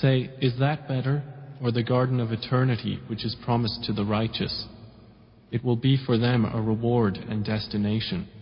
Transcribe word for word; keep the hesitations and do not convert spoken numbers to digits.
Say, is that better, or the garden of eternity which is promised to the righteous? It will be for them a reward and destination.